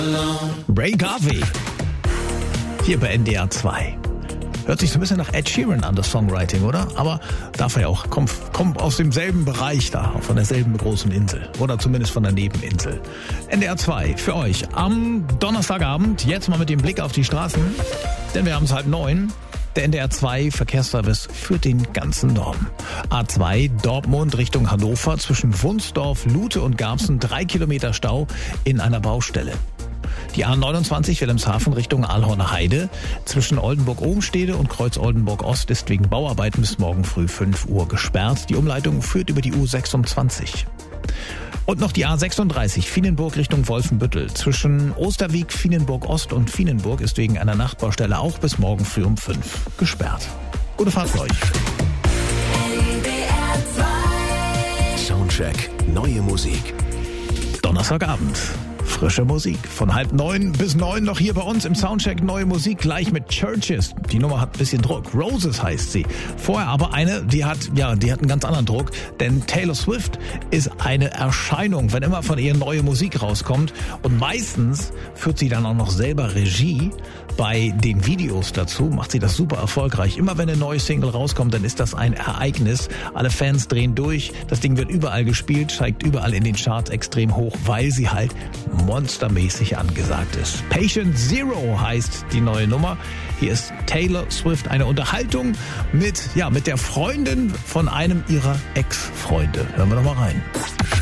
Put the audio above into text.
Ray Garvey. Hier bei NDR 2. Hört sich so ein bisschen nach Ed Sheeran an, das Songwriting, oder? Aber darf er ja auch. Kommt aus demselben Bereich da, von derselben großen Insel. Oder zumindest von der Nebeninsel. NDR 2 für euch am Donnerstagabend. Jetzt mal mit dem Blick auf die Straßen. Denn wir haben es 8:30. Der NDR 2 Verkehrsservice für den ganzen Norden. A2 Dortmund Richtung Hannover zwischen Wunsdorf, Lute und Garbsen 3 Kilometer Stau in einer Baustelle. Die A29 Wilhelmshaven Richtung Alhorner Heide zwischen Oldenburg-Obenstede und Kreuz-Oldenburg-Ost ist wegen Bauarbeiten bis morgen früh 5 Uhr gesperrt. Die Umleitung führt über die U26. Und noch die A36 Vienenburg Richtung Wolfenbüttel. Zwischen Osterwieck, Vienenburg-Ost und Vienenburg ist wegen einer Nachtbaustelle auch bis morgen früh um 5 gesperrt. Gute Fahrt für euch. Soundcheck, neue Musik. Donnerstagabend. Frische Musik. Von 8:30 bis 9 noch hier bei uns im Soundcheck neue Musik. Gleich mit Churches. Die Nummer hat ein bisschen Druck. Roses heißt sie. Vorher aber eine, die hat einen ganz anderen Druck. Denn Taylor Swift ist eine Erscheinung, wenn immer von ihr neue Musik rauskommt. Und meistens führt sie dann auch noch selber Regie bei den Videos dazu. Macht sie das super erfolgreich. Immer wenn eine neue Single rauskommt, dann ist das ein Ereignis. Alle Fans drehen durch. Das Ding wird überall gespielt, steigt überall in den Charts extrem hoch, weil sie halt monstermäßig angesagt ist. Patient Zero heißt die neue Nummer. Hier ist Taylor Swift, eine Unterhaltung mit der Freundin von einem ihrer Ex-Freunde. Hören wir doch mal rein.